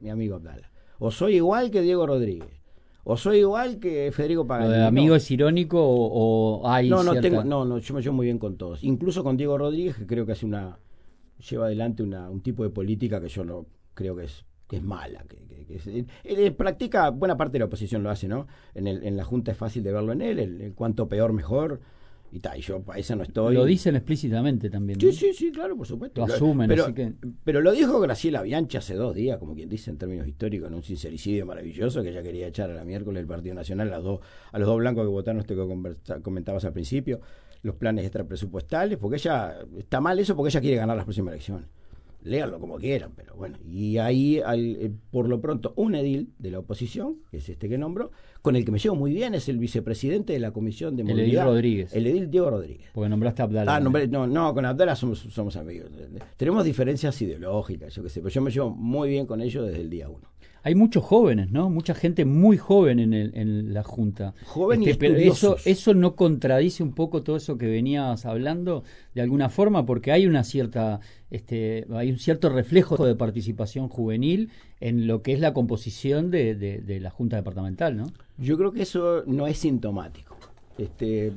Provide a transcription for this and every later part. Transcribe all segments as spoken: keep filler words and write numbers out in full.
mi amigo Abdala. O soy igual que Diego Rodríguez, o soy igual que Federico Pagani. ¿Lo de amigo no. es irónico o, o hay no, no, cierta... tengo, no, no, yo me llevo muy bien con todos. Incluso con Diego Rodríguez, que creo que hace una lleva adelante una, un tipo de política que yo no creo que es que es mala. Que, que, que es, él, él practica, buena parte de la oposición lo hace, ¿no? En, el, en la Junta es fácil de verlo en él, el, el cuanto peor mejor. Y tal, y yo para esa no estoy. Lo dicen explícitamente también, Sí, ¿no? sí, sí, claro, por supuesto. Lo asumen, pero, así que... pero lo dijo Graciela Bianchi hace dos días, como quien dice en términos históricos, en un sincericidio maravilloso, que ella quería echar a la miércoles del Partido Nacional a, dos, a los dos blancos que votaron, esto que conversa, comentabas al principio, los planes extrapresupuestales, porque ella, está mal eso porque ella quiere ganar las próximas elecciones. Léanlo como quieran, pero bueno. Y ahí, al, eh, por lo pronto, un edil de la oposición, que es este que nombro, con el que me llevo muy bien, es el vicepresidente de la Comisión de El Movilidad. edil Rodríguez. El edil Diego Rodríguez. Porque nombraste a Abdala. Ah, nombré, no, no, con Abdala somos, somos amigos. Tenemos diferencias ideológicas, yo qué sé, pero yo me llevo muy bien con ellos desde el día uno. Hay muchos jóvenes, ¿no? Mucha gente muy joven en, el, en la Junta. Joven este, y pero eso, estudiosos. eso no contradice un poco todo eso que venías hablando de alguna forma, porque hay una cierta, este, hay un cierto reflejo de participación juvenil en lo que es la composición de, de, de la Junta Departamental, ¿no? Yo creo que eso no es sintomático. Este,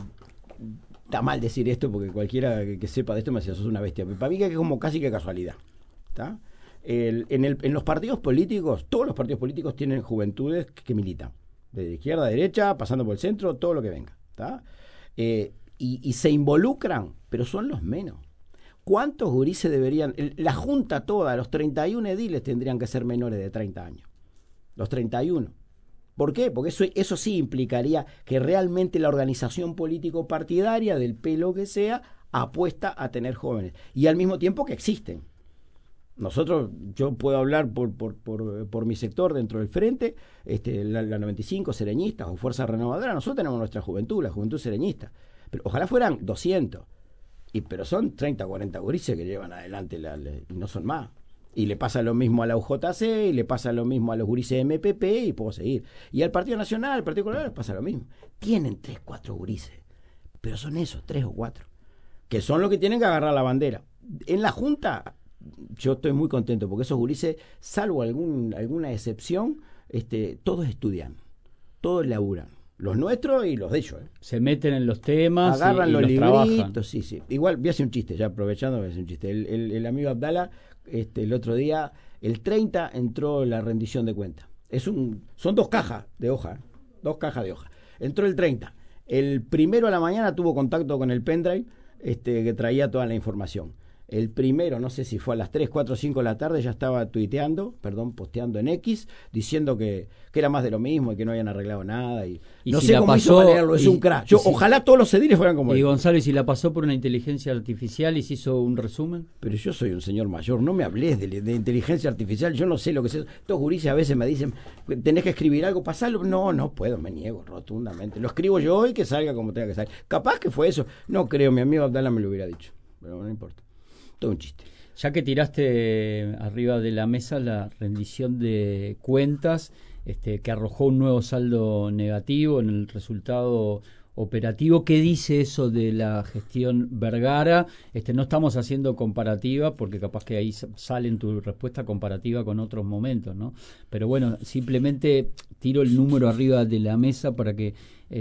está mal decir esto porque cualquiera que, que sepa de esto me decía, sos una bestia. Para mí que es como casi que casualidad. ¿Está? El, en, el, en los partidos políticos, todos los partidos políticos tienen juventudes que, que militan, de izquierda a derecha, pasando por el centro, todo lo que venga, ¿está? Eh, y, y se involucran, pero son los menos. ¿Cuántos gurises deberían? El, la junta toda, los treinta y uno ediles tendrían que ser menores de treinta años. Los treinta y uno. ¿Por qué? Porque eso, eso sí implicaría que realmente la organización político-partidaria, del pelo que sea, apuesta a tener jóvenes. Y al mismo tiempo que existen. Nosotros, yo puedo hablar por, por, por, por mi sector dentro del frente, este, la, la noventa y cinco, sereñistas o Fuerza Renovadora, nosotros tenemos nuestra juventud, la juventud sereñista. Pero ojalá fueran doscientos, y, pero son treinta, cuarenta gurises que llevan adelante la, la, y no son más. Y le pasa lo mismo a la U J C, y le pasa lo mismo a los gurises de M P P, y puedo seguir. Y al Partido Nacional, al Partido Colorado, les pasa lo mismo. Tienen tres, cuatro gurises, pero son esos, tres o cuatro, que son los que tienen que agarrar la bandera. En la Junta... Yo estoy muy contento porque esos gurises, salvo algún, alguna excepción, este, todos estudian, todos laburan, los nuestros y los de ellos. ¿eh? Se meten en los temas, agarran y, y los, los libritos, trabajan. sí, sí. Igual voy a hacer un chiste, ya aprovechando, voy a hacer un chiste. El, el, el amigo Abdala, este, el otro día, el treinta entró la rendición de cuentas. Es un, son dos cajas de hoja, ¿eh? dos cajas de hoja. Entró el treinta. El primero a la mañana tuvo contacto con el pendrive, este, que traía toda la información. El primero, no sé si fue a las tres, cuatro, cinco de la tarde, ya estaba tuiteando, perdón, posteando en X, diciendo que, que era más de lo mismo y que no habían arreglado nada. Y, y no si sé la cómo pasó, hizo para leerlo, es y, un crack. Yo, si, ojalá todos los ediles fueran como y él. Y Gonzalo, ¿y si la pasó por una inteligencia artificial y se hizo un resumen? Pero yo soy un señor mayor, no me hables de, de inteligencia artificial, yo no sé lo que es eso. Estos gurises a veces me dicen, tenés que escribir algo, pasarlo. No, no puedo, me niego rotundamente. Lo escribo yo y que salga como tenga que salir. Capaz que fue eso. No creo, mi amigo Abdala me lo hubiera dicho, pero no importa. Todo un chiste. Ya que tiraste arriba de la mesa la rendición de cuentas, este, que arrojó un nuevo saldo negativo en el resultado operativo, ¿qué dice eso de la gestión Vergara? Este, no estamos haciendo comparativa, porque capaz que ahí sale en tu respuesta comparativa con otros momentos, ¿no? Pero bueno, simplemente tiro el número arriba de la mesa para que eh,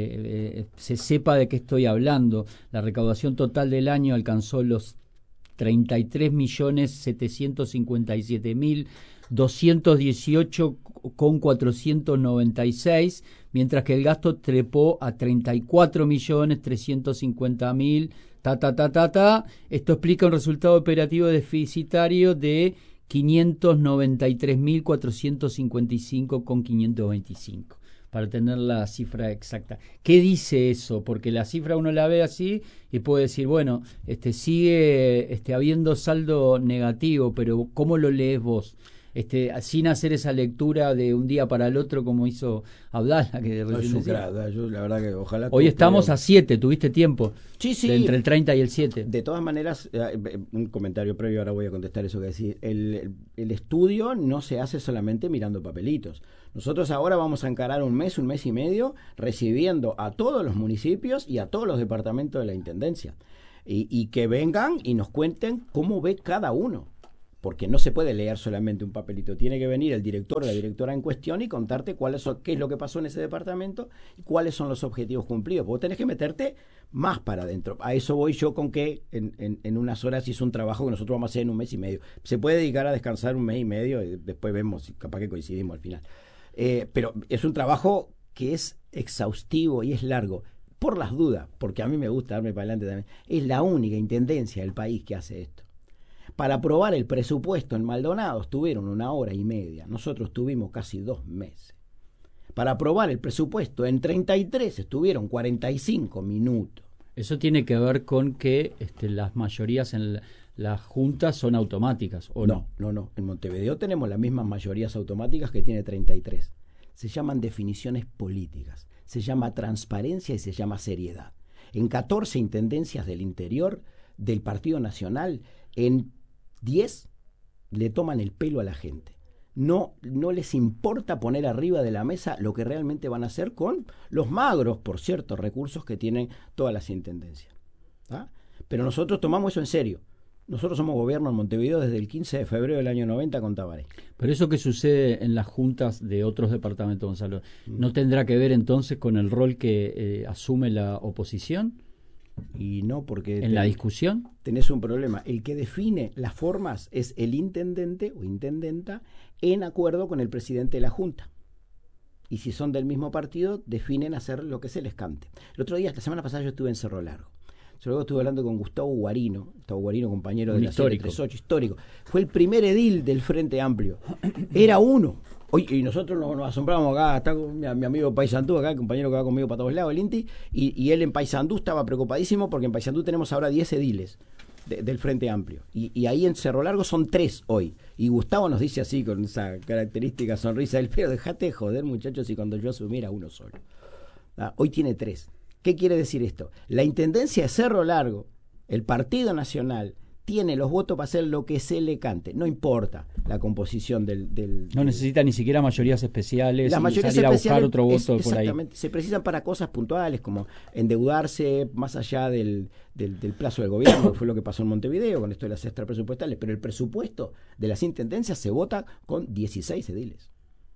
eh, se sepa de qué estoy hablando. La recaudación total del año alcanzó los treinta y tres millones setecientos cincuenta y siete mil doscientos dieciocho con cuatrocientos noventa y seis, mientras que el gasto trepó a treinta y cuatro millones trescientos cincuenta mil, ta, ta, ta, ta, ta. Esto explica un resultado operativo deficitario de quinientos noventa y tres mil cuatrocientos cincuenta y cinco con quinientos veinticinco. Para tener la cifra exacta. ¿Qué dice eso? Porque la cifra uno la ve así y puede decir, bueno, este sigue este, habiendo saldo negativo, pero ¿cómo lo lees vos? Este, sin hacer esa lectura de un día para el otro como hizo Abdala, que no, recién decía. Grada, yo la verdad que ojalá. Hoy estamos pudiera... a siete, ¿tuviste tiempo? Sí, sí. De entre el treinta y el siete. De todas maneras, eh, un comentario previo, ahora voy a contestar eso que decís. El, el, el estudio no se hace solamente mirando papelitos. Nosotros ahora vamos a encarar un mes, un mes y medio, recibiendo a todos los municipios y a todos los departamentos de la Intendencia. Y, y que vengan y nos cuenten cómo ve cada uno. porque no se puede leer solamente un papelito, tiene que venir el director o la directora en cuestión y contarte cuáles son, qué es lo que pasó en ese departamento y cuáles son los objetivos cumplidos. Vos tenés que meterte más para adentro. A eso voy yo con que en, en, en unas horas hizo un trabajo que nosotros vamos a hacer en un mes y medio. Se puede dedicar a descansar un mes y medio y después vemos si capaz que coincidimos al final. Eh, pero es un trabajo que es exhaustivo y es largo. Por las dudas, porque a mí me gusta darme para adelante también, es la única intendencia del país que hace esto. Para aprobar el presupuesto en Maldonado estuvieron una hora y media. Nosotros tuvimos casi dos meses. Para aprobar el presupuesto en treinta y tres estuvieron cuarenta y cinco minutos. Eso tiene que ver con que este, las mayorías en la, las juntas son automáticas, ¿o no? No, no, no. En Montevideo tenemos las mismas mayorías automáticas que tiene treinta y tres. Se llaman definiciones políticas, se llama transparencia y se llama seriedad. En catorce intendencias del interior del Partido Nacional, en diez le toman el pelo a la gente. No, no les importa poner arriba de la mesa lo que realmente van a hacer con los magros, por cierto, recursos que tienen todas las intendencias. ¿Ah? Pero nosotros tomamos eso en serio. Nosotros somos gobierno en Montevideo desde el quince de febrero del año noventa con Tabaré. Pero eso que sucede en las juntas de otros departamentos, Gonzalo, ¿no tendrá que ver entonces con el rol que eh, asume la oposición? Y no, porque... ¿En ten, la discusión? Tenés un problema. El que define las formas es el intendente o intendenta en acuerdo con el presidente de la Junta. Y si son del mismo partido, definen hacer lo que se les cante. El otro día, la semana pasada, yo estuve en Cerro Largo. Luego estuve hablando con Gustavo Guarino, Gustavo Guarino, compañero de la serie treinta y ocho, histórico. Fue el primer edil del Frente Amplio. Era uno. Hoy, y nosotros nos, nos asombramos acá, está con mi, mi amigo Paysandú acá, el compañero que va conmigo para todos lados, el Inti, y, y él en Paysandú estaba preocupadísimo porque en Paysandú tenemos ahora diez ediles de, del Frente Amplio. Y, y ahí en Cerro Largo son tres hoy. Y Gustavo nos dice así, con esa característica sonrisa del pero dejate de joder, muchachos, y cuando yo asumiera uno solo. Ah, hoy tiene tres. ¿Qué quiere decir esto? La intendencia de Cerro Largo, el Partido Nacional, tiene los votos para hacer lo que se le cante. No importa la composición del... del no necesita ni siquiera mayorías especiales las y mayorías salir a especiales buscar otro voto es, por exactamente, ahí. Se precisan para cosas puntuales como endeudarse más allá del, del, del plazo del gobierno, que fue lo que pasó en Montevideo con esto de las extrapresupuestales, pero el presupuesto de las intendencias se vota con dieciséis ediles,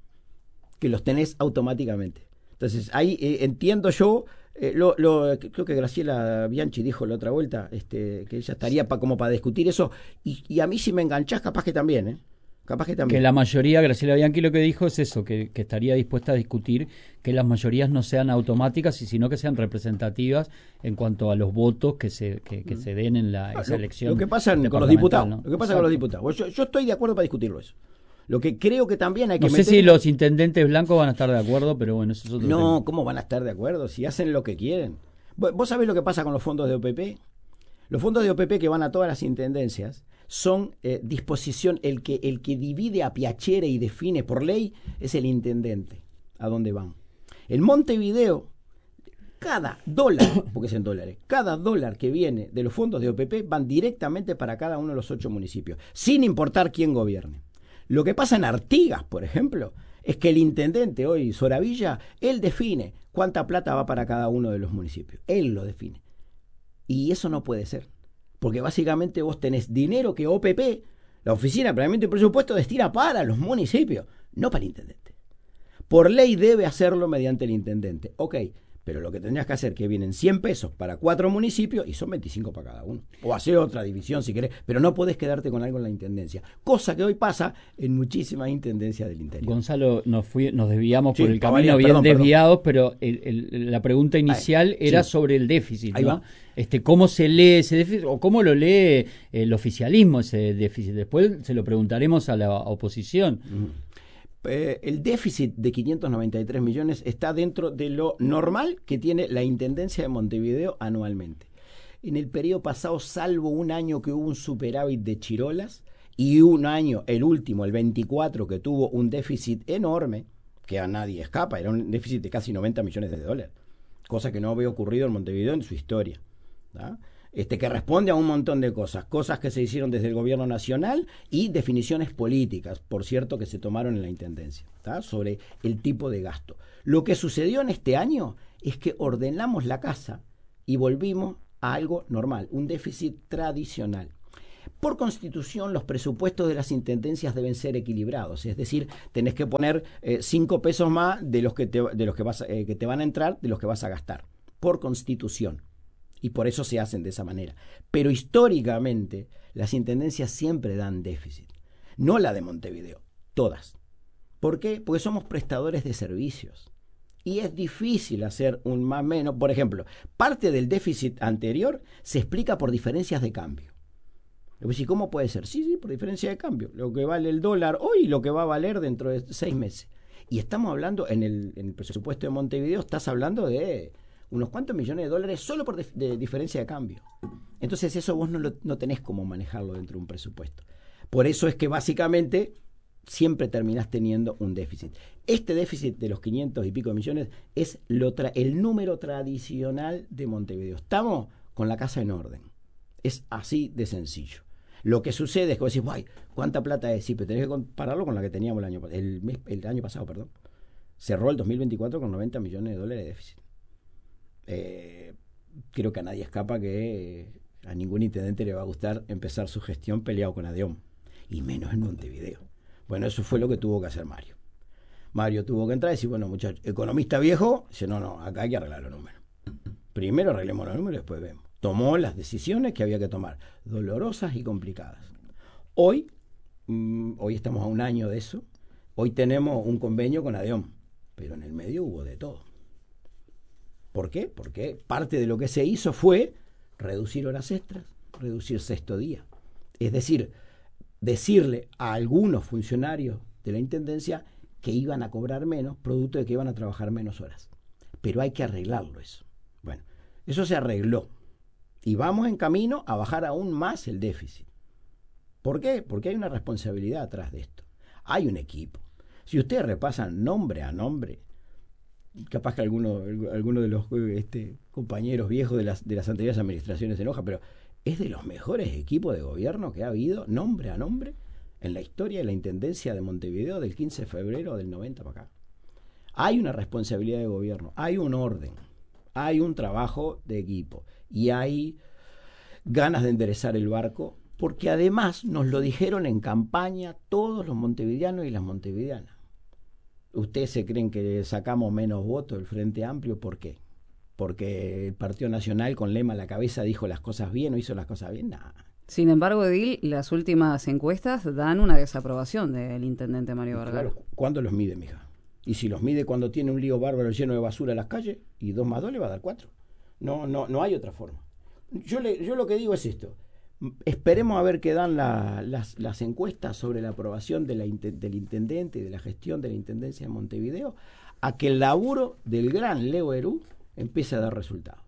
que los tenés automáticamente. Entonces ahí eh, entiendo yo... Eh, lo, lo, creo que Graciela Bianchi dijo la otra vuelta este, que ella estaría pa, como para discutir eso y, y a mí si me enganchás capaz que también ¿eh? capaz que también que la mayoría, Graciela Bianchi lo que dijo es eso, que, que estaría dispuesta a discutir que las mayorías no sean automáticas y sino que sean representativas en cuanto a los votos que se que, que se den en la, esa lo, elección lo que pasa con los diputados, ¿no? Lo que pasa Exacto. con los diputados yo, yo estoy de acuerdo para discutirlo eso. Lo que creo que también hay que no sé meter... si los intendentes blancos van a estar de acuerdo, pero bueno, eso es otro No, tema. ¿cómo van a estar de acuerdo? Si hacen lo que quieren. ¿Vos sabés lo que pasa con los fondos de O P P? Los fondos de O P P que van a todas las intendencias son eh, disposición, el que, el que divide a piacere y define por ley es el intendente, a dónde van. En Montevideo, cada dólar, porque es en dólares, cada dólar que viene de los fondos de O P P van directamente para cada uno de los ocho municipios, sin importar quién gobierne. Lo que pasa en Artigas, por ejemplo, es que el intendente hoy, Soravilla, él define cuánta plata va para cada uno de los municipios. Él lo define. Y eso no puede ser. Porque básicamente vos tenés dinero que O P P, la Oficina de Planeamiento y Presupuesto, destina para los municipios, no para el intendente. Por ley debe hacerlo mediante el intendente. Ok, pero lo que tendrías que hacer que vienen cien pesos para cuatro municipios y son veinticinco para cada uno. O hacer otra división si querés, pero no podés quedarte con algo en la intendencia. Cosa que hoy pasa en muchísimas intendencias del interior. Gonzalo, nos, fui, nos desviamos sí, por el camino varias, bien perdón, desviados, perdón. pero el, el, la pregunta inicial Ay, era sí. sobre el déficit, Ahí ¿no? va. Este, ¿Cómo se lee ese déficit o cómo lo lee el oficialismo ese déficit? Después se lo preguntaremos a la oposición. Mm. Eh, el déficit de quinientos noventa y tres millones está dentro de lo normal que tiene la Intendencia de Montevideo anualmente. En el periodo pasado, salvo un año que hubo un superávit de chirolas y un año, el último, el veinticuatro, que tuvo un déficit enorme, que a nadie escapa, era un déficit de casi noventa millones de dólares, cosa que no había ocurrido en Montevideo en su historia, ¿tá? Este, que responde a un montón de cosas, cosas que se hicieron desde el gobierno nacional y definiciones políticas, por cierto, que se tomaron en la Intendencia, ¿tá? Sobre el tipo de gasto. Lo que sucedió en este año es que ordenamos la casa y volvimos a algo normal, un déficit tradicional. Por constitución, los presupuestos de las intendencias deben ser equilibrados, es decir, tenés que poner eh, cinco pesos más de los que te, de los que vas, eh, que te van a entrar, de los que vas a gastar, por constitución. Y por eso se hacen de esa manera. Pero históricamente, las intendencias siempre dan déficit. No la de Montevideo, todas. ¿Por qué? Porque somos prestadores de servicios. Y es difícil hacer un más menos. Por ejemplo, parte del déficit anterior se explica por diferencias de cambio. ¿Y cómo puede ser? Sí, sí, por diferencia de cambio. Lo que vale el dólar hoy y lo que va a valer dentro de seis meses. Y estamos hablando, en el, en el presupuesto de Montevideo, estás hablando de unos cuantos millones de dólares solo por de, de diferencia de cambio. Entonces eso vos no, lo, no tenés cómo manejarlo dentro de un presupuesto. Por eso es que básicamente siempre terminás teniendo un déficit. Este déficit de los quinientos y pico de millones es lo tra- el número tradicional de Montevideo. Estamos con la casa en orden. Es así de sencillo. Lo que sucede es que vos decís, guay, ¿cuánta plata es? Sí, pero tenés que compararlo con la que teníamos el año, el mes, el año pasado. Perdón. Cerró el dos mil veinticuatro con noventa millones de dólares de déficit. Eh, creo que a nadie escapa que eh, a ningún intendente le va a gustar empezar su gestión peleado con ADEOM, y menos en Montevideo. Bueno, eso fue lo que tuvo que hacer Mario. Mario tuvo que entrar y decir, bueno, muchachos, economista viejo, dice, no, no, acá hay que arreglar los números. Primero arreglemos los números y después vemos. Tomó las decisiones que había que tomar, dolorosas y complicadas. Hoy, mmm, hoy estamos a un año de eso, hoy tenemos un convenio con ADEOM, pero en el medio hubo de todo. ¿Por qué? Porque parte de lo que se hizo fue reducir horas extras, reducir sexto día. Es decir, decirle a algunos funcionarios de la Intendencia que iban a cobrar menos, producto de que iban a trabajar menos horas. Pero hay que arreglarlo eso. Bueno, eso se arregló. Y vamos en camino a bajar aún más el déficit. ¿Por qué? Porque hay una responsabilidad atrás de esto. Hay un equipo. Si ustedes repasan nombre a nombre, capaz que alguno, alguno de los este, compañeros viejos de las, de las anteriores administraciones se enoja, pero es de los mejores equipos de gobierno que ha habido, nombre a nombre, en la historia de la Intendencia de Montevideo del quince de febrero del noventa para acá. Hay una responsabilidad de gobierno, hay un orden, hay un trabajo de equipo y hay ganas de enderezar el barco, porque además nos lo dijeron en campaña todos los montevideanos y las montevideanas. ¿Ustedes se creen que sacamos menos votos del Frente Amplio? ¿Por qué? ¿Porque el Partido Nacional con Lema a la cabeza dijo las cosas bien o hizo las cosas bien? Nah. Sin embargo, Edil, las últimas encuestas dan una desaprobación del intendente Mario Vergara. Claro, ¿cuándo los mide, mija? Y si los mide cuando tiene un lío bárbaro lleno de basura en las calles, y dos más dos le va a dar cuatro. No, no, no hay otra forma. Yo, le, yo lo que digo es esto. Esperemos a ver qué dan la, las, las encuestas sobre la aprobación de la, del intendente y de la gestión de la intendencia de Montevideo, a que el laburo del gran Leo Herú empiece a dar resultados.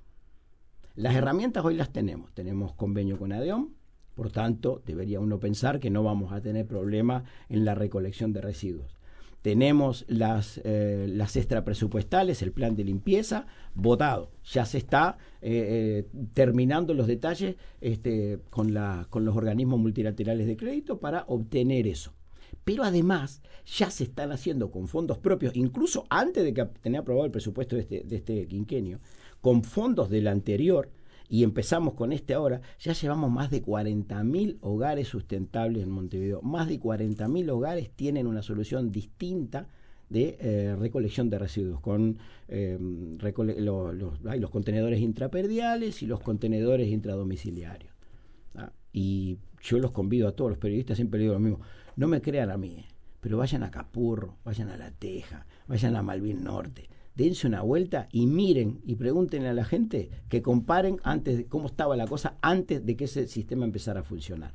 Las herramientas hoy las tenemos. Tenemos convenio con ADEOM, por tanto, debería uno pensar que no vamos a tener problema en la recolección de residuos. Tenemos las, eh, las extrapresupuestales, el plan de limpieza, votado. Ya se está eh, eh, terminando los detalles este, con, la, con los organismos multilaterales de crédito para obtener eso. Pero además ya se están haciendo con fondos propios, incluso antes de que tenga aprobado el presupuesto de este, de este quinquenio, con fondos del anterior, y empezamos con este ahora, ya llevamos más de cuarenta mil hogares sustentables en Montevideo. Más de cuarenta mil hogares tienen una solución distinta de eh, recolección de residuos, con eh, recole lo, los, ay, los contenedores intraperdiales y los contenedores intradomiciliarios. ¿Ah? Y yo los convido a todos los periodistas, siempre digo lo mismo, no me crean a mí, pero vayan a Capurro, vayan a La Teja, vayan a Malvin Norte, dense una vuelta y miren y pregúntenle a la gente que comparen antes de cómo estaba la cosa antes de que ese sistema empezara a funcionar.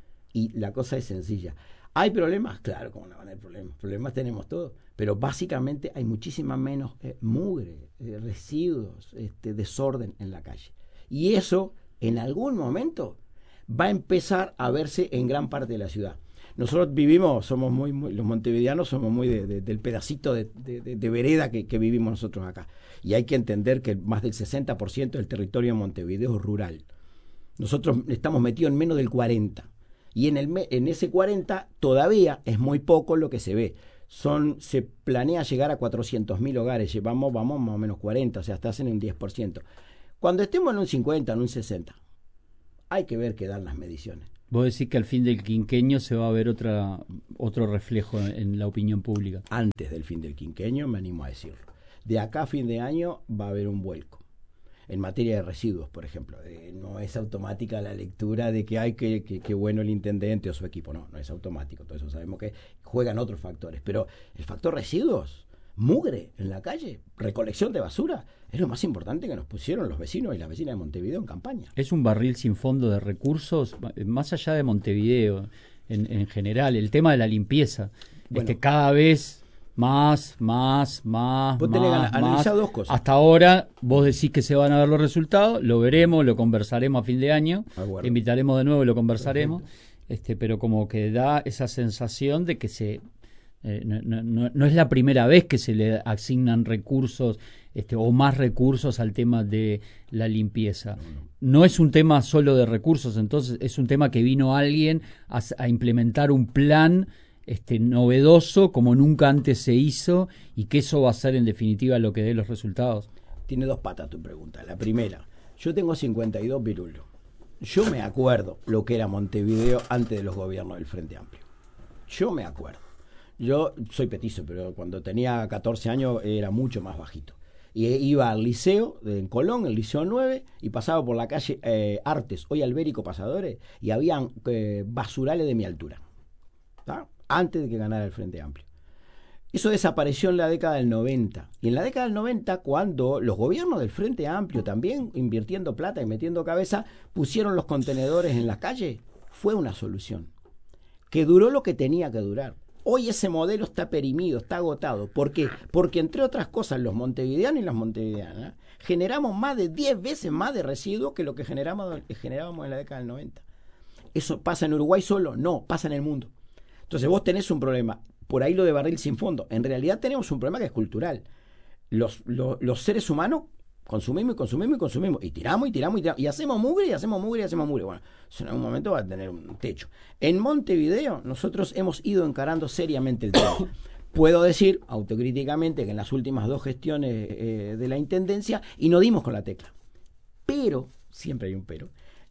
Y la cosa es sencilla. ¿Hay problemas? Claro, como no van a haber problemas. Problemas tenemos todos. Pero básicamente hay muchísima menos eh, mugre, eh, residuos, este, desorden en la calle. Y eso, en algún momento, va a empezar a verse en gran parte de la ciudad. Nosotros vivimos, somos muy, muy los montevideanos somos muy de, de, del pedacito de, de, de vereda que, que vivimos nosotros acá. Y hay que entender que más del sesenta por ciento del territorio de Montevideo es rural. Nosotros estamos metidos en menos del cuarenta por ciento. Y en, el, en ese cuarenta por ciento todavía es muy poco lo que se ve. Son, se planea llegar a cuatrocientos mil hogares, llevamos vamos más o menos cuarenta, o sea, estás en un diez por ciento. Cuando estemos en un cincuenta, en un sesenta, hay que ver qué dan las mediciones. Vos decís que al fin del quinquenio se va a ver otra otro reflejo en, en la opinión pública. Antes del fin del quinquenio, me animo a decirlo. De acá a fin de año va a haber un vuelco. En materia de residuos, por ejemplo. Eh, no es automática la lectura de que hay que, que, que bueno el intendente o su equipo. No, no es automático. Todo eso sabemos que juegan otros factores. Pero el factor residuos, mugre en la calle, recolección de basura, es lo más importante que nos pusieron los vecinos y las vecinas de Montevideo en campaña. Es un barril sin fondo de recursos, más allá de Montevideo, en, en general, el tema de la limpieza. Bueno, este, cada vez más, más, más, vos más, tenés que más. analizar dos cosas. Hasta ahora vos decís que se van a ver los resultados, lo veremos, lo conversaremos a fin de año, te invitaremos de nuevo y lo conversaremos, este, pero como que da esa sensación de que se... Eh, no, no, no es la primera vez que se le asignan recursos este, o más recursos al tema de la limpieza. No es un tema solo de recursos, entonces es un tema que vino alguien a, a implementar un plan este, novedoso como nunca antes se hizo, y que eso va a ser en definitiva lo que dé los resultados. Tiene dos patas tu pregunta. La primera, yo tengo cincuenta y dos pirulos. Yo me acuerdo lo que era Montevideo antes de los gobiernos del Frente Amplio. Yo me acuerdo. Yo soy petizo, pero cuando tenía catorce años era mucho más bajito. Y iba al liceo en Colón, el Liceo nueve, y pasaba por la calle eh, Artes, hoy Albérico Pasadores, y habían eh, basurales de mi altura, ¿tá? Antes de que ganara el Frente Amplio. Eso desapareció en la década del noventa. Y en la década del noventa, cuando los gobiernos del Frente Amplio, también invirtiendo plata y metiendo cabeza, pusieron los contenedores en la calle, fue una solución que duró lo que tenía que durar. Hoy ese modelo está perimido, está agotado. ¿Por qué? Porque, entre otras cosas, los montevideanos y las montevideanas generamos más de diez veces más de residuos que lo que generamos, generábamos en la década del noventa. ¿Eso pasa en Uruguay solo? No, pasa en el mundo. Entonces vos tenés un problema. Por ahí lo de barril sin fondo. En realidad tenemos un problema que es cultural. Los, los, los seres humanos consumimos y consumimos y consumimos. Y tiramos y tiramos y tiramos. Y hacemos mugre y hacemos mugre y hacemos mugre. Bueno, eso en algún momento va a tener un techo. En Montevideo nosotros hemos ido encarando seriamente el tema. Puedo decir autocríticamente que en las últimas dos gestiones eh, de la Intendencia, y no dimos con la tecla. Pero, siempre hay un pero,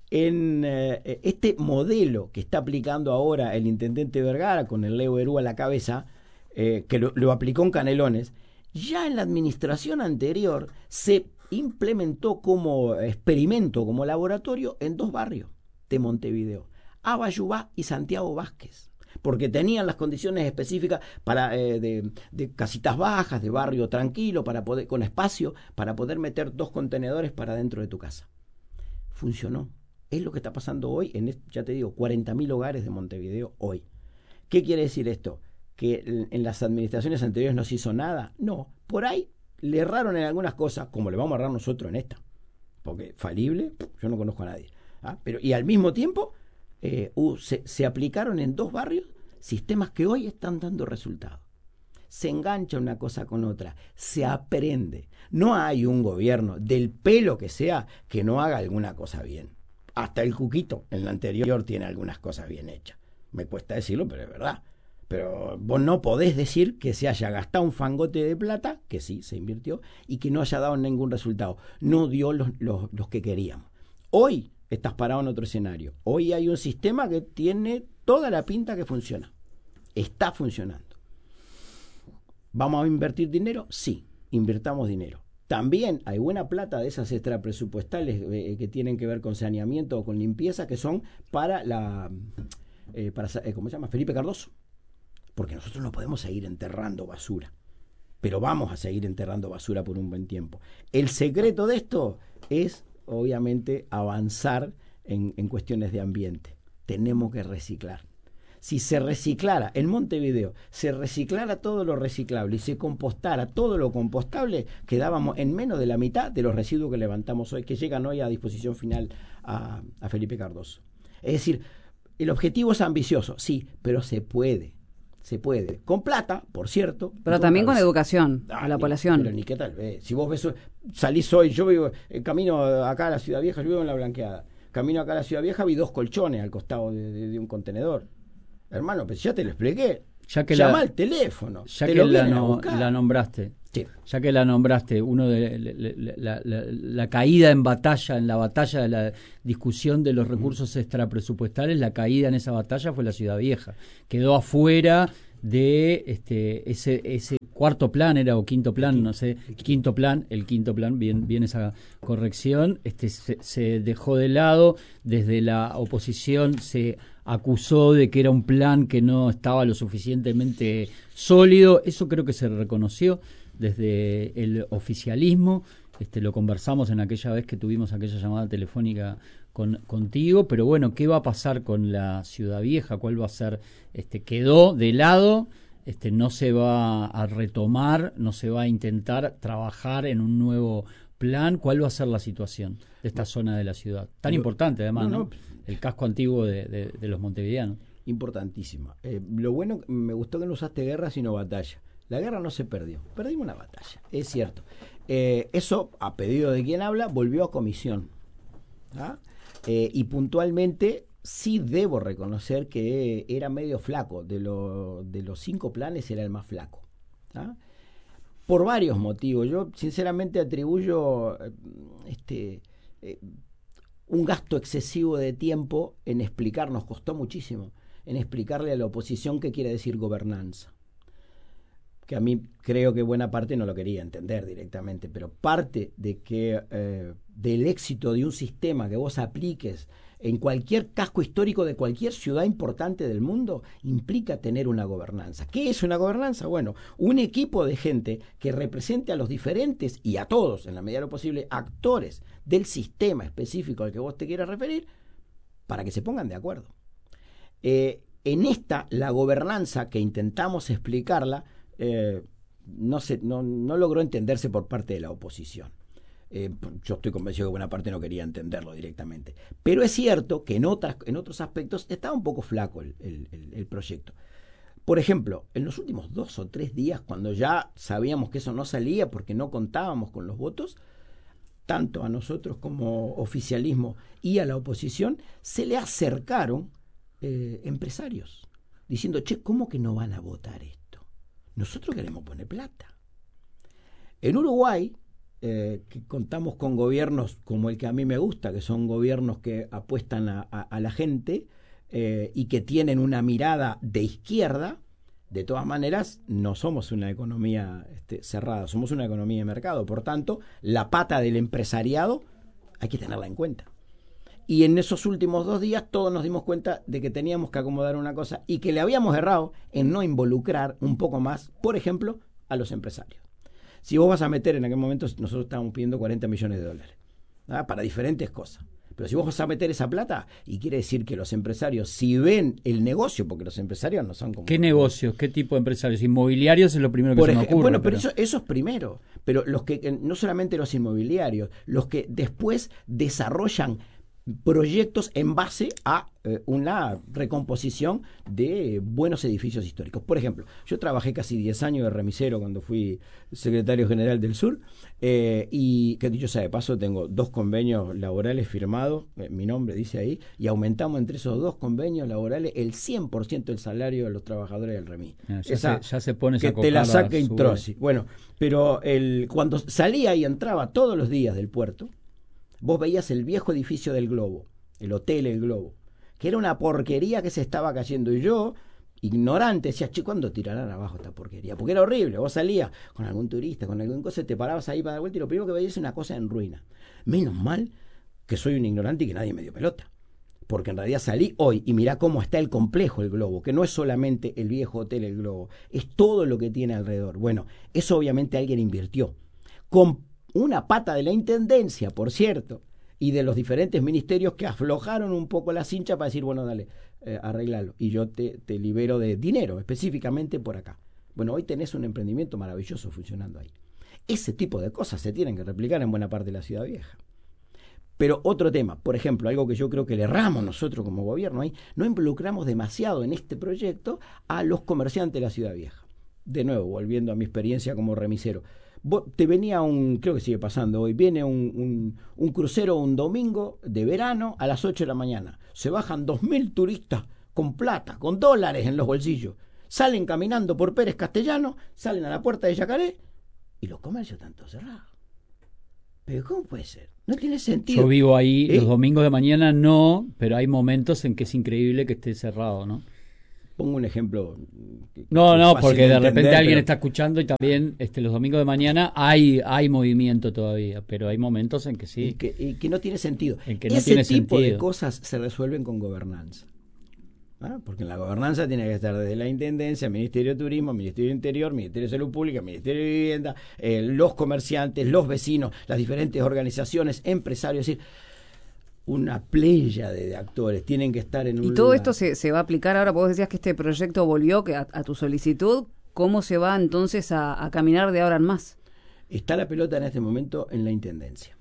en eh, este modelo que está aplicando ahora el intendente Vergara con el Leo Herú a la cabeza, eh, que lo, lo aplicó en Canelones, ya en la administración anterior se implementó como experimento, como laboratorio, en dos barrios de Montevideo, Abayubá y Santiago Vázquez, porque tenían las condiciones específicas para eh, de, de casitas bajas, de barrio tranquilo, para poder, con espacio, para poder meter dos contenedores para dentro de tu casa. Funcionó. Es lo que está pasando hoy en, ya te digo, cuarenta mil hogares de Montevideo hoy. ¿Qué quiere decir esto? ¿Que en, en las administraciones anteriores no se hizo nada? No, por ahí le erraron en algunas cosas, como le vamos a errar nosotros en esta. Porque falible, yo no conozco a nadie. ¿Ah? Pero, y al mismo tiempo, eh, uh, se, se aplicaron en dos barrios sistemas que hoy están dando resultados. Se engancha una cosa con otra, se aprende. No hay un gobierno, del pelo que sea, que no haga alguna cosa bien. Hasta el Cuquito, en la anterior, tiene algunas cosas bien hechas. Me cuesta decirlo, pero es verdad. Pero vos no podés decir que se haya gastado un fangote de plata, que sí, se invirtió, y que no haya dado ningún resultado. No dio los, los, los que queríamos. Hoy estás parado en otro escenario. Hoy hay un sistema que tiene toda la pinta que funciona. Está funcionando. ¿Vamos a invertir dinero? Sí, invirtamos dinero. También hay buena plata de esas extrapresupuestales eh, que tienen que ver con saneamiento o con limpieza, que son para la, eh, para, eh, ¿cómo se llama? Felipe Cardoso. Porque nosotros no podemos seguir enterrando basura, pero vamos a seguir enterrando basura por un buen tiempo. El secreto de esto es, obviamente, avanzar en, en cuestiones de ambiente. Tenemos que reciclar. Si se reciclara en Montevideo, se reciclara todo lo reciclable y se compostara todo lo compostable, quedábamos en menos de la mitad de los residuos que levantamos hoy, que llegan hoy a disposición final a, a Felipe Cardoso. Es decir, el objetivo es ambicioso, sí, pero se puede. Se puede, con plata, por cierto. Pero también con educación ah, a la ni, población. Pero ni qué tal vez. Si vos ves, salís hoy, yo vivo, eh, camino acá a la Ciudad Vieja, yo vivo en La Blanqueada. Camino acá a la Ciudad Vieja, vi dos colchones al costado de, de, de un contenedor. Hermano, pues ya te lo expliqué. Ya que Llama la, al teléfono. Ya te que lo la, vienen a no, buscar. la nombraste, Sí. Ya que la nombraste, uno de la, la, la, la caída en batalla, en la batalla de la discusión de los recursos extrapresupuestales, la caída en esa batalla fue la Ciudad Vieja. Quedó afuera de este ese ese cuarto plan, era o quinto plan, quinto, no sé, quinto. quinto plan, el quinto plan, bien bien esa corrección, este se, se dejó de lado, desde la oposición se acusó de que era un plan que no estaba lo suficientemente sólido. Eso creo que se reconoció desde el oficialismo. Este, lo conversamos en aquella vez que tuvimos aquella llamada telefónica con, contigo, pero bueno, ¿qué va a pasar con la Ciudad Vieja? ¿Cuál va a ser? Este, quedó de lado, este, no se va a retomar, no se va a intentar trabajar en un nuevo plan. ¿Cuál va a ser la situación de esta zona de la ciudad? Tan no, importante además, ¿no? ¿no? El casco antiguo de, de, de los montevideanos. Importantísima. Eh, lo bueno, me gustó que no usaste guerra sino batalla. La guerra no se perdió, perdimos una batalla, es cierto. Eh, eso, a pedido de quien habla, volvió a comisión. ¿Ah? Eh, y puntualmente sí debo reconocer que era medio flaco, de, lo, de los cinco planes era el más flaco. ¿Ah? Por varios motivos. Yo sinceramente atribuyo este, eh, un gasto excesivo de tiempo en explicar, nos costó muchísimo, en explicarle a la oposición qué quiere decir gobernanza. Que a mí creo que buena parte no lo quería entender directamente, pero parte de que eh, del éxito de un sistema que vos apliques en cualquier casco histórico de cualquier ciudad importante del mundo implica tener una gobernanza. ¿Qué es una gobernanza? Bueno, un equipo de gente que represente a los diferentes y a todos, en la medida de lo posible, actores del sistema específico al que vos te quieras referir, para que se pongan de acuerdo. Eh, en esta, la gobernanza que intentamos explicarla, Eh, no, se, no, no logró entenderse por parte de la oposición. Eh, yo estoy convencido que buena parte no quería entenderlo directamente. Pero es cierto que en, otras, en otros aspectos estaba un poco flaco el, el, el, el proyecto. Por ejemplo, en los últimos dos o tres días, cuando ya sabíamos que eso no salía porque no contábamos con los votos, tanto a nosotros como oficialismo y a la oposición, se le acercaron eh, empresarios diciendo, che, ¿cómo que no van a votar esto? Nosotros queremos poner plata. En Uruguay, eh, que contamos con gobiernos como el que a mí me gusta, que son gobiernos que apuestan a, a, a la gente eh, y que tienen una mirada de izquierda, de todas maneras no somos una economía este, cerrada, somos una economía de mercado. Por tanto, la pata del empresariado hay que tenerla en cuenta. Y en esos últimos dos días todos nos dimos cuenta de que teníamos que acomodar una cosa y que le habíamos errado en no involucrar un poco más, por ejemplo, a los empresarios. Si vos vas a meter, en aquel momento nosotros estábamos pidiendo cuarenta millones de dólares, ¿verdad? Para diferentes cosas. Pero si vos vas a meter esa plata, y quiere decir que los empresarios, si ven el negocio, porque los empresarios no son como... ¿Qué negocios? ¿Qué tipo de empresarios? Inmobiliarios es lo primero que por se me ej- ocurre. Bueno, pero, pero... Eso, eso es primero. Pero los que, no solamente los inmobiliarios, los que después desarrollan proyectos en base a eh, una recomposición de buenos edificios históricos. Por ejemplo, yo trabajé casi diez años de remisero cuando fui secretario general del Sur eh, y que dicho sea de paso tengo dos convenios laborales firmados, eh, mi nombre dice ahí, y aumentamos entre esos dos convenios laborales el cien por ciento del salario de los trabajadores del remis. Ah, ya, esa, se, ya se pone que te la saque Introsi. Bueno, pero el, cuando salía y entraba todos los días del puerto, vos veías el viejo edificio del Globo, el Hotel El Globo, que era una porquería que se estaba cayendo. Y yo, ignorante, decía, che, ¿cuándo tirarán abajo esta porquería? Porque era horrible. Vos salías con algún turista, con algún cosa, te parabas ahí para dar vuelta y lo primero que veías es una cosa en ruina. Menos mal que soy un ignorante y que nadie me dio pelota. Porque en realidad salí hoy y mirá cómo está el complejo El Globo, que no es solamente el viejo Hotel El Globo, es todo lo que tiene alrededor. Bueno, eso obviamente alguien invirtió. Con una pata de la intendencia, por cierto, y de los diferentes ministerios que aflojaron un poco la cincha para decir, bueno, dale, eh, arreglalo, y yo te, te libero de dinero, específicamente por acá. Bueno, hoy tenés un emprendimiento maravilloso funcionando ahí. Ese tipo de cosas se tienen que replicar en buena parte de la Ciudad Vieja. Pero otro tema, por ejemplo, algo que yo creo que le erramos nosotros como gobierno ahí, no involucramos demasiado en este proyecto a los comerciantes de la Ciudad Vieja. De nuevo, volviendo a mi experiencia como remisero, te venía un, creo que sigue pasando hoy, viene un, un, un crucero un domingo de verano a las ocho de la mañana. Se bajan dos mil turistas con plata, con dólares en los bolsillos. Salen caminando por Pérez Castellano, salen a la puerta de Yacaré y los comercios están todos cerrados. Pero ¿cómo puede ser? No tiene sentido. Yo vivo ahí, ¿Eh? Los domingos de mañana no, pero hay momentos en que es increíble que esté cerrado, ¿no? Pongo un ejemplo. Que, no, que no, fácil porque de entender, repente alguien pero... está escuchando y también este, los domingos de mañana hay hay movimiento todavía, pero hay momentos en que sí. Y que, y que no tiene sentido. En que no Ese tiene tipo sentido. de cosas se resuelven con gobernanza. ¿Ah? Porque en la gobernanza tiene que estar desde la Intendencia, Ministerio de Turismo, Ministerio de Interior, Ministerio de Salud Pública, Ministerio de Vivienda, eh, los comerciantes, los vecinos, las diferentes organizaciones, empresarios, es decir, una playa de, de actores tienen que estar en un Y todo lugar. esto se, se va a aplicar ahora, vos decías que este proyecto volvió que a, a tu solicitud, ¿cómo se va entonces a, a caminar de ahora en más? Está la pelota en este momento en la Intendencia.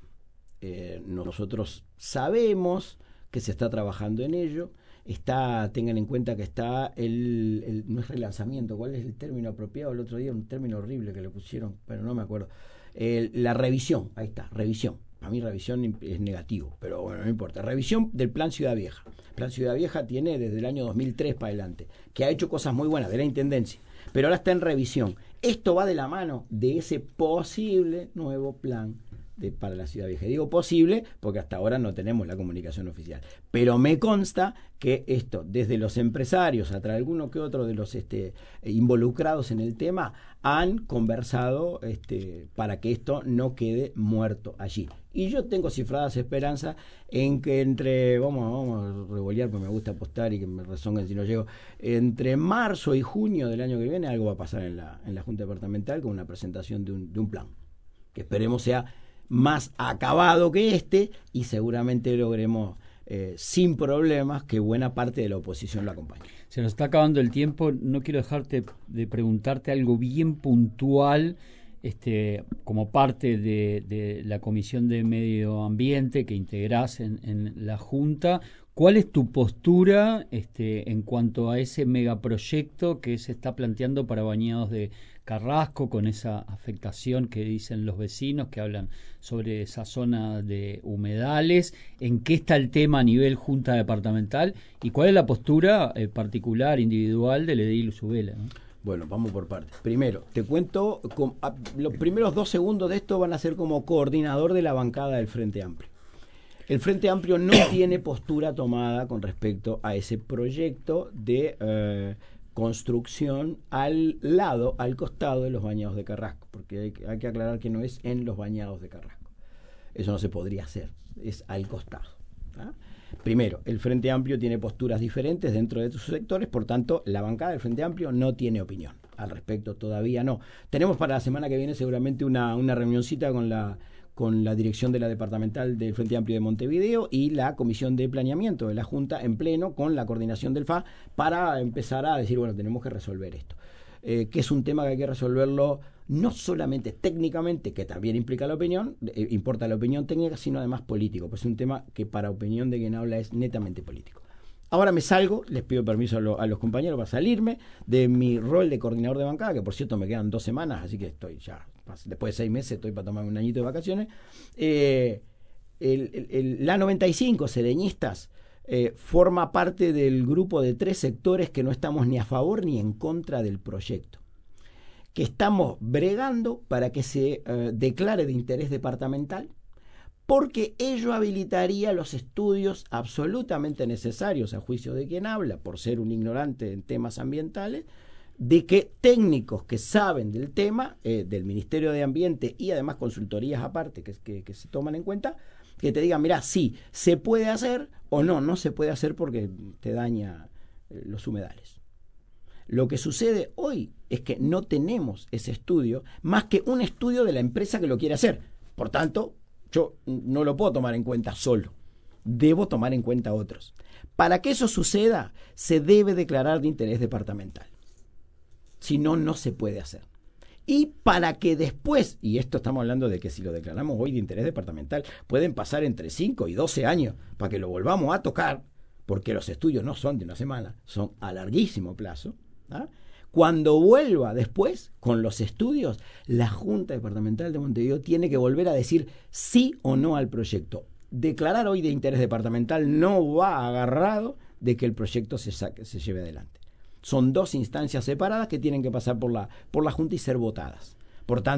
Eh, nosotros sabemos que se está trabajando en ello. Está, tengan en cuenta que está el, el no es relanzamiento, ¿cuál es el término apropiado? El otro día un término horrible que le pusieron, pero no me acuerdo. El, la revisión, ahí está, revisión. Para mí revisión es negativo, pero bueno, no importa. Revisión del Plan Ciudad Vieja. El Plan Ciudad Vieja tiene desde el año dos mil tres para adelante, que ha hecho cosas muy buenas de la Intendencia, pero ahora está en revisión. Esto va de la mano de ese posible nuevo plan de, para la Ciudad Vieja. Digo posible porque hasta ahora no tenemos la comunicación oficial, pero me consta que esto, desde los empresarios hasta alguno que otro de los este, involucrados en el tema, han conversado este, para que esto no quede muerto allí. Y yo tengo cifradas esperanzas en que entre, vamos, vamos a revolear porque me gusta apostar y que me rezonguen si no llego, entre marzo y junio del año que viene algo va a pasar en la, en la Junta Departamental con una presentación de un, de un plan, que esperemos sea más acabado que este y seguramente logremos eh, sin problemas que buena parte de la oposición lo acompañe. Se nos está acabando el tiempo, no quiero dejarte de preguntarte algo bien puntual, este, como parte de, de la Comisión de Medio Ambiente que integrás en, en la Junta. ¿Cuál es tu postura este, en cuanto a ese megaproyecto que se está planteando para Bañados de Carrasco, con esa afectación que dicen los vecinos que hablan sobre esa zona de humedales? ¿En qué está el tema a nivel Junta Departamental? ¿Y cuál es la postura eh, particular, individual del edil Usubela, ¿no? Bueno, vamos por partes. Primero, te cuento, con, a, los primeros dos segundos de esto van a ser como coordinador de la bancada del Frente Amplio. El Frente Amplio no tiene postura tomada con respecto a ese proyecto de eh, construcción al lado, al costado de los Bañados de Carrasco, porque hay, hay que aclarar que no es en los Bañados de Carrasco. Eso no se podría hacer, es al costado. ¿Ah? Primero, el Frente Amplio tiene posturas diferentes dentro de sus sectores, por tanto, la bancada del Frente Amplio no tiene opinión al respecto, todavía no. Tenemos para la semana que viene seguramente una, una reunioncita con la con la dirección de la departamental del Frente Amplio de Montevideo y la Comisión de Planeamiento de la Junta en pleno con la coordinación del F A para empezar a decir, bueno, tenemos que resolver esto. Eh, que es un tema que hay que resolverlo no solamente técnicamente, que también implica la opinión, eh, importa la opinión técnica, sino además político, pues es un tema que para opinión de quien habla es netamente político. Ahora me salgo, les pido permiso a, lo, a los compañeros para salirme de mi rol de coordinador de bancada, que por cierto me quedan dos semanas, así que estoy ya, después de seis meses estoy para tomar un añito de vacaciones. Eh, el, el, el, la noventa y cinco, Sereñistas, eh, forma parte del grupo de tres sectores que no estamos ni a favor ni en contra del proyecto, que estamos bregando para que se eh, declare de interés departamental, porque ello habilitaría los estudios absolutamente necesarios, a juicio de quien habla, por ser un ignorante en temas ambientales, de que técnicos que saben del tema, eh, del Ministerio de Ambiente y además consultorías aparte que, que, que se toman en cuenta, que te digan, mira, sí, se puede hacer o no, no se puede hacer porque te daña eh, los humedales. Lo que sucede hoy es que no tenemos ese estudio, más que un estudio de la empresa que lo quiere hacer. Por tanto, yo no lo puedo tomar en cuenta solo, debo tomar en cuenta otros. Para que eso suceda, se debe declarar de interés departamental. Si no, no se puede hacer. Y para que después, y esto estamos hablando de que si lo declaramos hoy de interés departamental, pueden pasar entre cinco y doce años para que lo volvamos a tocar, porque los estudios no son de una semana, son a larguísimo plazo. ¿Ah? Cuando vuelva después con los estudios, la Junta Departamental de Montevideo tiene que volver a decir sí o no al proyecto. Declarar hoy de interés departamental no va agarrado de que el proyecto se, saque, se lleve adelante. Son dos instancias separadas que tienen que pasar por la, por la Junta y ser votadas. Por tanto,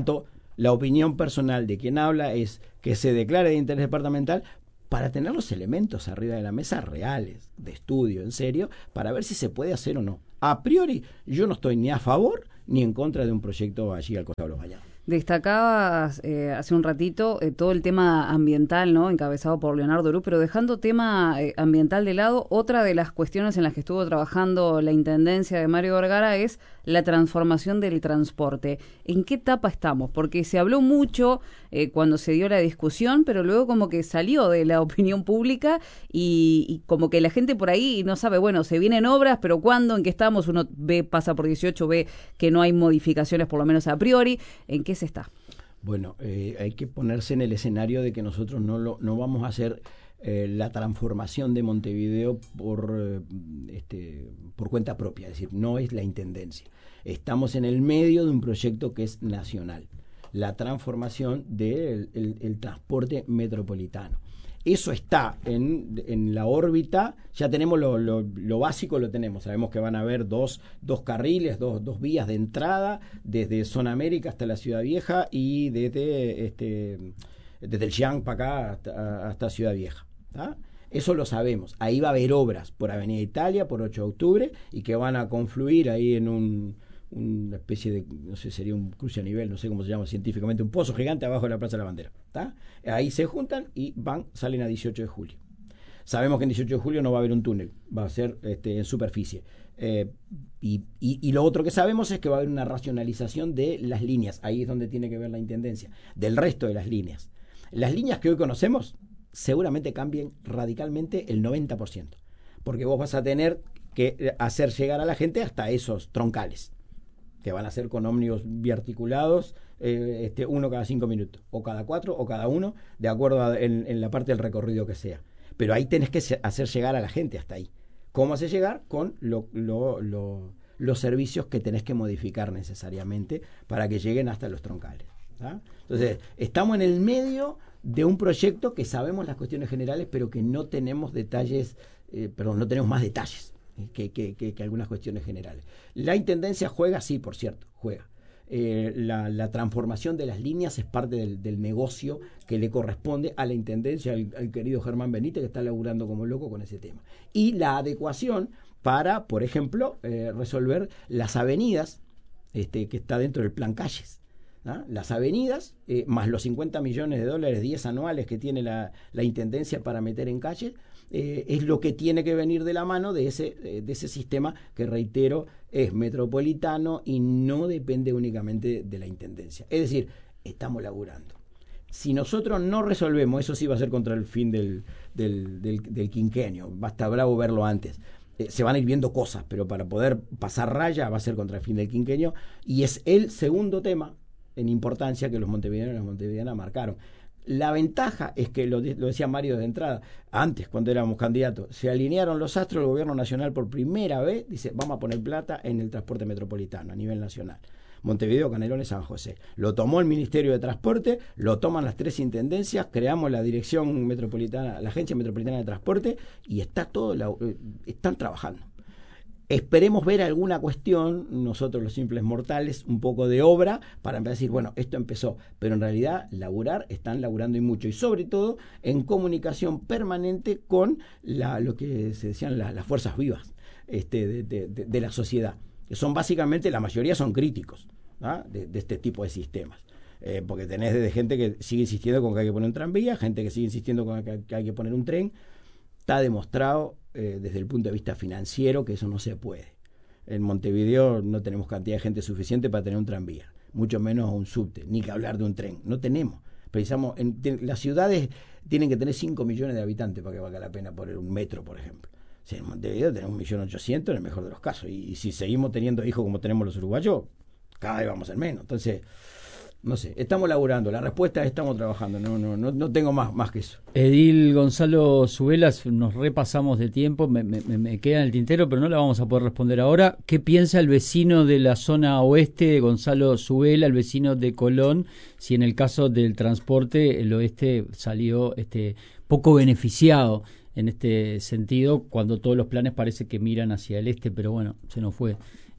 La opinión personal de quien habla es que se declare de interés departamental para tener los elementos arriba de la mesa reales, de estudio, en serio, para ver si se puede hacer o no. A priori, yo no estoy ni a favor ni en contra de un proyecto allí al costado de los Bañados. Destacabas eh, hace un ratito eh, todo el tema ambiental, ¿no? Encabezado por Leonardo Urú, pero dejando tema eh, ambiental de lado, otra de las cuestiones en las que estuvo trabajando la intendencia de Mario Vergara es la transformación del transporte. ¿En qué etapa estamos? Porque se habló mucho eh, cuando se dio la discusión, pero luego como que salió de la opinión pública y, y como que la gente por ahí no sabe, bueno, se vienen obras, pero ¿cuándo? ¿En qué estamos? Uno ve, pasa por dieciocho, ve que no hay modificaciones, por lo menos a priori. ¿En qué se está? Bueno, eh, hay que ponerse en el escenario de que nosotros no, lo, no vamos a hacer eh, la transformación de Montevideo por, eh, este, por cuenta propia, es decir, no es la intendencia. Estamos en el medio de un proyecto que es nacional, la transformación del el, el transporte metropolitano. Eso está en, en la órbita, ya tenemos lo, lo, lo básico, lo tenemos, sabemos que van a haber dos, dos carriles, dos, dos vías de entrada, desde Zona América hasta la Ciudad Vieja y desde, este, desde el Xiang para acá hasta, hasta Ciudad Vieja, ¿tá? Eso lo sabemos, ahí va a haber obras por Avenida Italia, por ocho de octubre, y que van a confluir ahí en un... una especie de, no sé, sería un cruce a nivel, no sé cómo se llama científicamente, un pozo gigante abajo de la Plaza de la Bandera, ¿tá? Ahí se juntan y van, salen a dieciocho de julio. Sabemos que en dieciocho de julio no va a haber un túnel, va a ser este, en superficie. Eh, y, y, y lo otro que sabemos es que va a haber una racionalización de las líneas, ahí es donde tiene que ver la intendencia, del resto de las líneas. Las líneas que hoy conocemos seguramente cambien radicalmente el noventa por ciento, porque vos vas a tener que hacer llegar a la gente hasta esos troncales, que van a ser con ómnibus biarticulados, eh, este, uno cada cinco minutos, o cada cuatro, o cada uno, de acuerdo a, en, en la parte del recorrido que sea. Pero ahí tenés que se, hacer llegar a la gente hasta ahí. ¿Cómo hacer llegar? Con lo, lo, lo, los servicios que tenés que modificar necesariamente para que lleguen hasta los troncales, ¿tá? Entonces, estamos en el medio de un proyecto que sabemos las cuestiones generales, pero que no tenemos detalles, eh, perdón, no tenemos más detalles. Que, que, que, que algunas cuestiones generales. La intendencia juega, sí, por cierto, juega. Eh, la, la transformación de las líneas es parte del, del negocio que le corresponde a la intendencia, al, al querido Germán Benítez, que está laburando como loco con ese tema. Y la adecuación para, por ejemplo, eh, resolver las avenidas, este, que está dentro del plan calles. ¿Ah? Las avenidas, eh, más los cincuenta millones de dólares, diez anuales que tiene la, la intendencia para meter en calles, eh, es lo que tiene que venir de la mano de ese, eh, de ese sistema que, reitero, es metropolitano y no depende únicamente de la intendencia. Es decir, estamos laburando. Si nosotros no resolvemos, eso sí va a ser contra el fin del, del, del, del quinquenio, basta bravo verlo antes. Eh, se van a ir viendo cosas, pero para poder pasar raya va a ser contra el fin del quinquenio, y es el segundo tema en importancia que los montevideanos y las montevideanas marcaron. La ventaja es que, lo, lo decía Mario de entrada, antes cuando éramos candidatos, se alinearon los astros, el gobierno nacional por primera vez dice, vamos a poner plata en el transporte metropolitano a nivel nacional. Montevideo, Canelones, San José. Lo tomó el Ministerio de Transporte, lo toman las tres intendencias, creamos la Dirección Metropolitana, la Agencia Metropolitana de Transporte, y está todo, la, eh, están trabajando. Esperemos ver alguna cuestión, nosotros los simples mortales, un poco de obra, para empezar a decir, bueno, esto empezó, pero en realidad laburar, están laburando y mucho, y sobre todo en comunicación permanente con la, lo que se decían la, las fuerzas vivas este, de, de, de, de la sociedad, que son básicamente, la mayoría son críticos, ¿ah? de, de este tipo de sistemas. Eh, porque tenés desde gente que sigue insistiendo con que hay que poner un tranvía, gente que sigue insistiendo con que, que hay que poner un tren. Está demostrado eh, desde el punto de vista financiero que eso no se puede. En Montevideo no tenemos cantidad de gente suficiente para tener un tranvía, mucho menos un subte, ni que hablar de un tren. No tenemos. Precisamos, en, en, las ciudades tienen que tener cinco millones de habitantes para que valga la pena poner un metro, por ejemplo. O sea, en Montevideo tenemos un millón ochocientos en el mejor de los casos. Y, y si seguimos teniendo hijos como tenemos los uruguayos, cada vez vamos en menos. Entonces, no sé, estamos laburando. La respuesta es estamos trabajando. No, no, no, no tengo más, más que eso. Edil Gonzalo Subelas, nos repasamos de tiempo, me, me, me queda en el tintero, pero no la vamos a poder responder ahora. ¿Qué piensa el vecino de la zona oeste, Gonzalo Subela, el vecino de Colón, si en el caso del transporte el oeste salió este poco beneficiado en este sentido, cuando todos los planes parece que miran hacia el este, pero bueno, se nos fue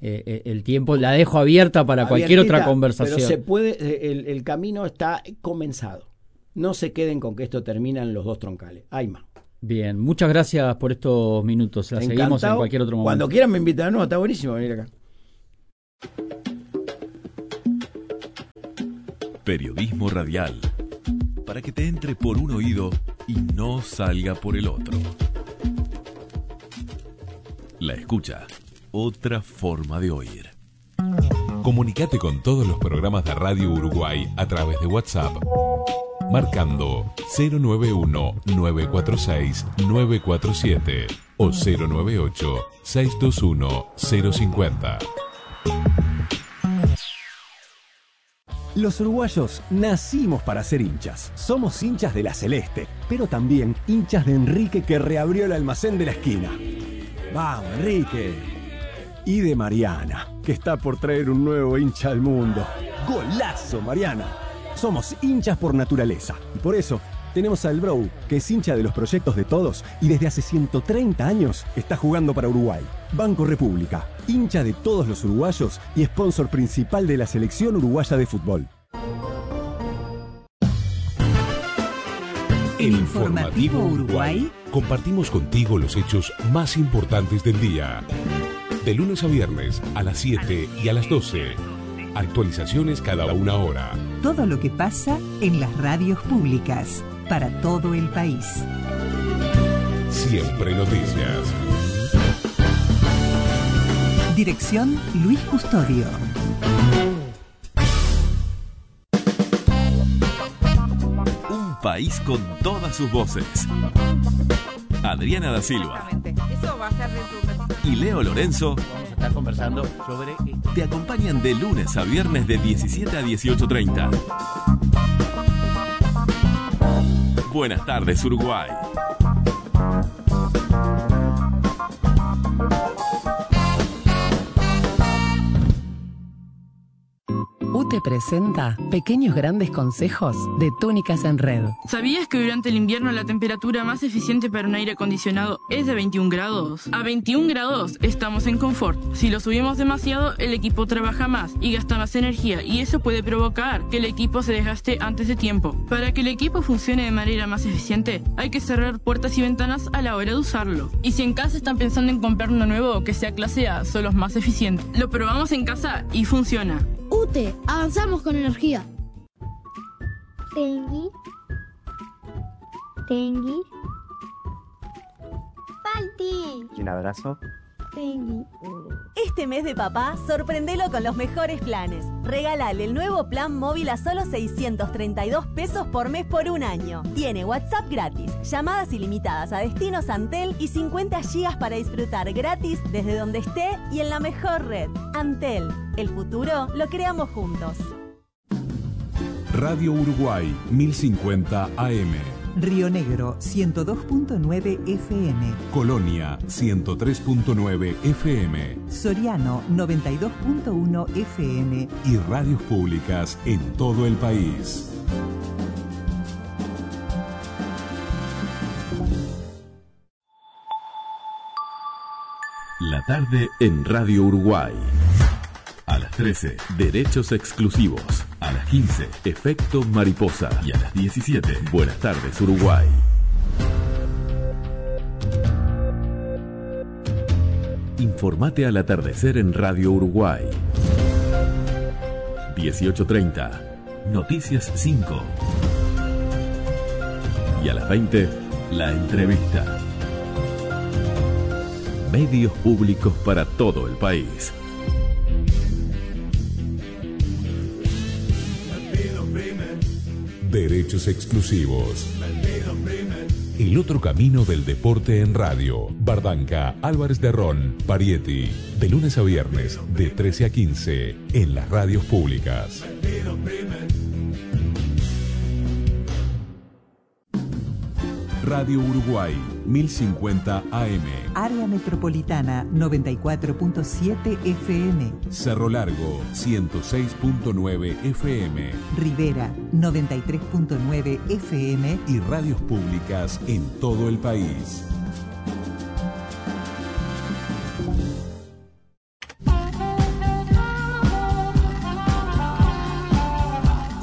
eh, el tiempo la dejo abierta para cualquier otra conversación. Pero se puede, el, el camino está comenzado. No se queden con que esto termina en los dos troncales. Hay más. Bien, muchas gracias por estos minutos. La Encantado. Seguimos en cualquier otro momento. Cuando quieran me invitan. No, está buenísimo venir acá. Periodismo radial. Para que te entre por un oído y no salga por el otro. La escucha. Otra forma de oír. Comunicate con todos los programas de Radio Uruguay a través de WhatsApp. Marcando cero nueve uno, nueve cuatro seis, nueve cuatro siete o cero nueve ocho, seis dos uno, cero cinco cero. Los uruguayos nacimos para ser hinchas. Somos hinchas de la Celeste, pero también hinchas de Enrique, que reabrió el almacén de la esquina. ¡Vamos, Enrique! Y de Mariana, que está por traer un nuevo hincha al mundo. ¡Golazo, Mariana! Somos hinchas por naturaleza y por eso tenemos al Bro, que es hincha de los proyectos de todos y desde hace ciento treinta años está jugando para Uruguay. Banco República, hincha de todos los uruguayos y sponsor principal de la selección uruguaya de fútbol. En Informativo Uruguay compartimos contigo los hechos más importantes del día. De lunes a viernes a las siete y a las doce. Actualizaciones cada una hora. Todo lo que pasa en las radios públicas para todo el país. Siempre noticias. Dirección Luis Custodio. Un país con todas sus voces. Adriana da Silva. Eso va a ser de Y Leo Lorenzo Vamos a estar conversando sobre... te acompañan de lunes a viernes de diecisiete a dieciocho treinta. Buenas tardes, Uruguay. U T E presenta Pequeños Grandes Consejos de Túnicas en Red. ¿Sabías que durante el invierno la temperatura más eficiente para un aire acondicionado es de veintiún grados? A veintiún grados estamos en confort. Si lo subimos demasiado, el equipo trabaja más y gasta más energía, y eso puede provocar que el equipo se desgaste antes de tiempo. Para que el equipo funcione de manera más eficiente, hay que cerrar puertas y ventanas a la hora de usarlo. Y si en casa están pensando en comprar uno nuevo que sea clase A, son los más eficientes. Lo probamos en casa y funciona. U T E, avanzamos con energía. Tengui. Tengui. Palti. Y un abrazo. Tengui. Este mes de papá, sorprendelo con los mejores planes. Regálale el nuevo plan móvil a solo seiscientos treinta y dos pesos por mes por un año. Tiene WhatsApp gratis, llamadas ilimitadas a destinos Antel y cincuenta gigas para disfrutar gratis desde donde esté y en la mejor red. Antel, el futuro lo creamos juntos. Radio Uruguay mil cincuenta A M. Río Negro ciento dos punto nueve F M. Colonia ciento tres punto nueve F M. Soriano noventa y dos punto uno F M. Y radios públicas en todo el país. La tarde en Radio Uruguay. A las trece, derechos exclusivos. A las quince, efecto mariposa. Y a las diecisiete, buenas tardes, Uruguay. Informate al atardecer en Radio Uruguay. dieciocho treinta, Noticias cinco. Y a las veinte, la entrevista. Medios públicos para todo el país. Derechos exclusivos. El otro camino del deporte en radio. Bardanca, Álvarez de Ron, Parietti. De lunes a viernes, de trece a quince, en las radios públicas. Radio Uruguay, mil cincuenta A M. Área Metropolitana noventa y cuatro punto siete F M. Cerro Largo, ciento seis punto nueve F M. Rivera noventa y tres punto nueve F M. Y radios públicas en todo el país.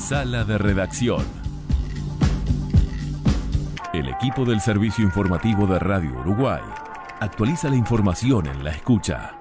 Sala de Redacción. El equipo del Servicio Informativo de Radio Uruguay actualiza la información en la escucha.